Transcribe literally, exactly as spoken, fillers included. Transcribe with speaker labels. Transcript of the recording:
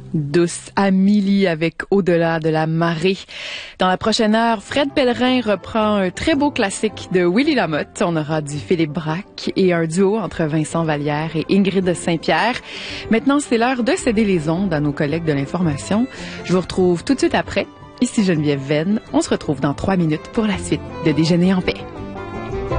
Speaker 1: Douce Amélie avec Au-delà de la marée. Dans la prochaine heure, Fred Pellerin reprend un très beau classique de Willy Lamotte. On aura du Philippe Braque et un duo entre Vincent Vallière et Ingrid Saint-Pierre. Maintenant, c'est l'heure de céder les ondes à nos collègues de l'information. Je vous retrouve tout de suite après. Ici Geneviève Venn. On se retrouve dans trois minutes pour la suite de Déjeuner en paix.